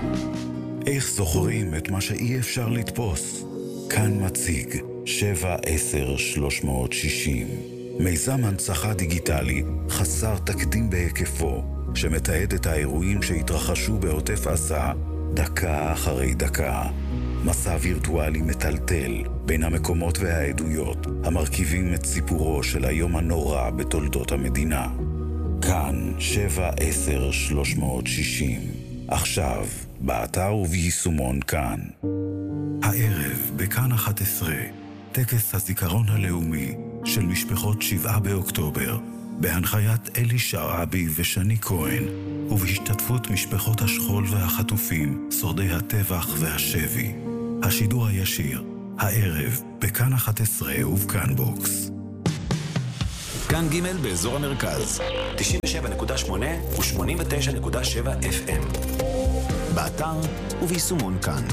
איך זוכרים את מה שאי אפשר לתפוס? כאן מציג 7-10-360, מיזם הנצחה דיגיטלי חסר תקדים בהיקפו, שמתעד את האירועים שהתרחשו בעוטף עזה דקה אחרי דקה. מסע וירטואלי מטלטל בין המקומות והעדויות המרכיבים את סיפורו של היום הנורא בתולדות המדינה. כאן 7-10-360, עכשיו באתר וביישומון כאן. הערב בכאן 11, טקס הזיכרון הלאומי של משפחות 7 באוקטובר, בהנחיית אלי שרעבי ושני כהן, ובהשתתפות משפחות השכול והחטופים, שורדי הטבח והשבי. השידור הישיר, הערב בכאן 11 ובכאן בוקס. כאן ג' באזור המרכז, 97.8 ו-89.7 FM. באתר וביישומון כאן.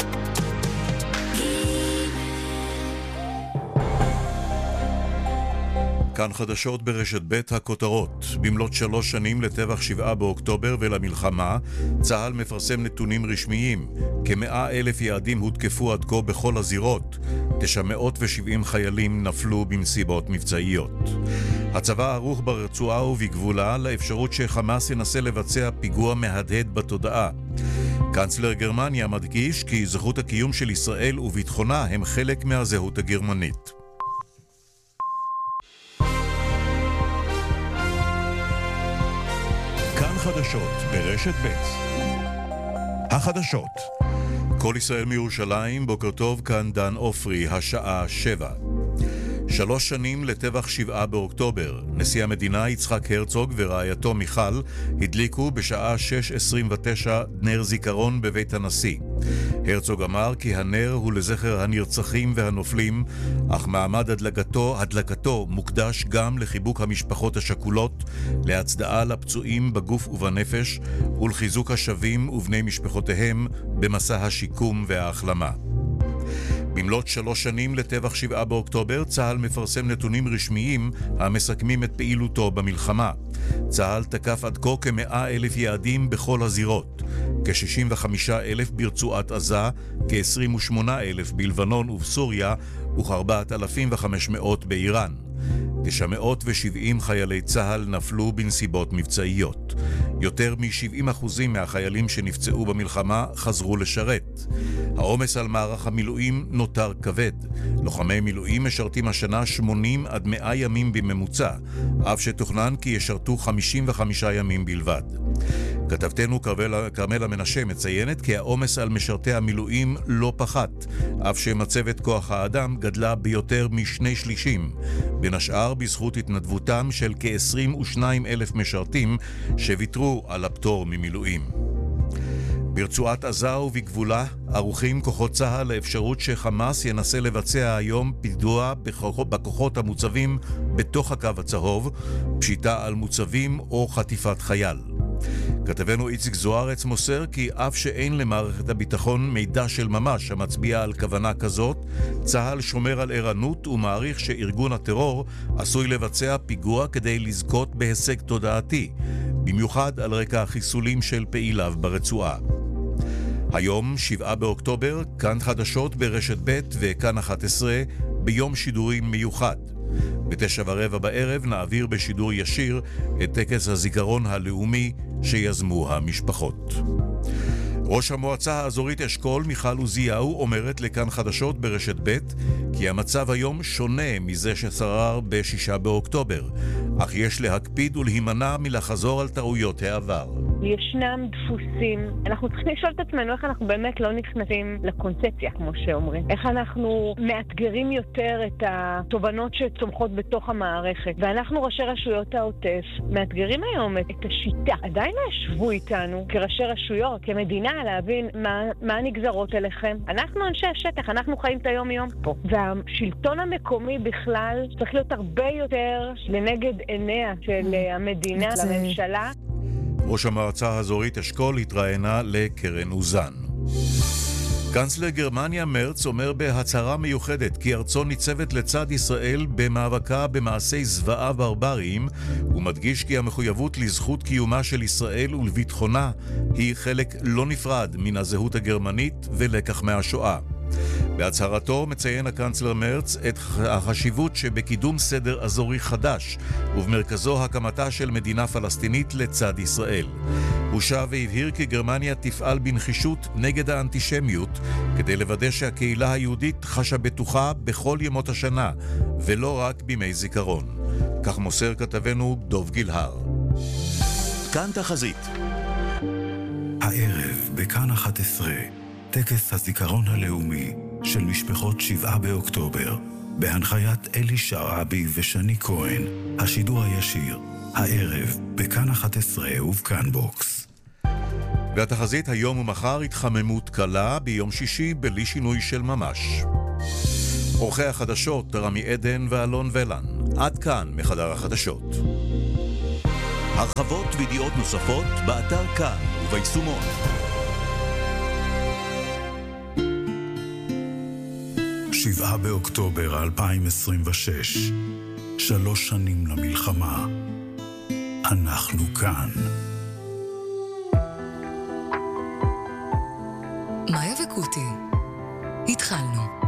כאן חדשות ברשת ב' הכותרות. במלאת 3 שנים לטבח 7 באוקטובר ולמלחמה, צה"ל מפרסם נתונים רשמיים. כ100,000 יעדים הותקפו עד כה בכל הזירות. 970 חיילים נפלו במסיבות מבצעיות. הצבא ערוך ברצועה ובגבולה לאפשרות שחמאס ינסה לבצע פיגוע מהדהד בתודעה. קנצלר גרמניה מדגיש כי זכות הקיום של ישראל וביטחונה הם חלק מהזהות הגרמנית. חדשות ברשת ב'. החדשות. כל ישראל מירושלים, בוקר טוב, כאן דן אופרי, השעה 7. 3 שנים לטבח 7 באוקטובר. נשיא המדינה יצחק הרצוג ורעייתו מיכל הדליקו בשעה 6:29 נר זיכרון בבית הנשיא. הרצוג אמר כי הנר הוא לזכר הנרצחים והנופלים, אך מעמד הדלקתו מוקדש גם לחיבוק המשפחות השכולות, להצדעה לפצועים בגוף ובנפש ולחיזוק השבים ובני משפחותיהם במסע השיקום וההחלמה. במלאת 3 שנים לטבח 7 באוקטובר, צה"ל מפרסם נתונים רשמיים המסכמים את פעילותו במלחמה. צה"ל תקף עד כה כ100,000 יעדים בכל הזירות, כ65,000 ברצועת עזה, כ28,000 בלבנון ובסוריה וכ4,500 באיראן. 970 חיילי צה"ל נפלו בנסיבות מבצעיות. יותר מ70% מהחיילים שנפצעו במלחמה חזרו לשרת. העומס על מערך המילואים נותר כבד. לוחמי מילואים משרתים השנה 80 עד 100 ימים בממוצע, אף שתוכנן כי ישרתו 55 ימים בלבד. כתבתנו קרמלה מנשה מציינת כי העומס על משרתי המילואים לא פחת, אף שמצבת כוח האדם גדלה ביותר מ2/3, בין השאר בזכות התנדבותם של כ22,000 משרתים שוויתרו על הפטור ממילואים. ברצועת עזה ובגבולה ערוכים כוחות צה"ל לאפשרות שחמאס ינסה לבצע היום פיגוע בכוחות המוצבים בתוך הקו הצהוב, פשיטה על מוצבים או חטיפת חייל. כתבנו איציק זוארץ מוסר כי אף שאין למערכת הביטחון מידע של ממש המצביע על כוונה כזאת, צה"ל שומר על ערנות ומעריך שארגון הטרור עשוי לבצע פיגוע כדי לזכות בהישג תודעתי, במיוחד על רקע החיסולים של פעיליו ברצועה. היום, 7 באוקטובר, כאן חדשות ברשת ב' וכאן 11, ביום שידורים מיוחד. ב9:15 בערב נעביר בשידור ישיר את טקס הזיכרון הלאומי שיזמו המשפחות. ראש המועצה האזורית אשכול מיכל עוזיהו אומרת לכאן חדשות ברשת ב' כי המצב היום שונה מזה ששרר ב6 באוקטובר, אך יש להקפיד ולהימנע מלחזור על טעויות העבר. ישנם דפוסים. אנחנו צריכים לשאול את עצמנו איך אנחנו באמת לא נכנסים לקונספציה, כמו שאומרים. איך אנחנו מאתגרים יותר את התובנות שצומחות בתוך המערכת. ואנחנו ראשי רשויות העוטף מאתגרים היום את השיטה. עדיין לא ישבו איתנו כראשי רשויות, כמדינה, להבין מה הנגזרות אליכם. אנחנו אנשי השטח, אנחנו חיים את היום-יום פה. והשלטון המקומי בכלל צריך להיות הרבה יותר לנגד עיניה של המדינה, לממשלה. ראש המועצה האזורית אשכול התראיינה לקרן אוזן. קנצלר גרמניה מרץ אומר בהצהרה מיוחדת כי ארצו ניצבת לצד ישראל במאבקה במעשי זוועה ברבריים, ומדגיש כי המחויבות לזכות קיומה של ישראל ולביטחונה היא חלק לא נפרד מן הזהות הגרמנית ולקח מהשואה. בהצהרתו מציין הקנצלר מרץ את החשיבות שבקידום סדר אזורי חדש, ובמרכזו הקמתה של מדינה פלסטינית לצד ישראל. הוא שב והבהיר כי גרמניה תפעל בנחישות נגד האנטישמיות, כדי לוודא שהקהילה היהודית חשה בטוחה בכל ימות השנה, ולא רק בימי זיכרון. כך מוסר כתבנו דוב גילהר. כאן תחזית. הערב בכאן 11 טקס הזיכרון הלאומי של משפחות 7 באוקטובר, בהנחיית אלי שרעבי ושני כהן, השידור הישיר, הערב בכאן 11 ובכאן בוקס. והתחזית היום ומחר התחממות קלה, ביום שישי בלי שינוי של ממש. עורכי החדשות רמי עדן ואלון ולן. עד כאן מחדר החדשות. הרחבות וידיעות נוספות באתר כאן וביישומון. 7 באוקטובר 2026, 3 שנים למלחמה. אנחנו כאן. מאיה וקוטי, התחלנו.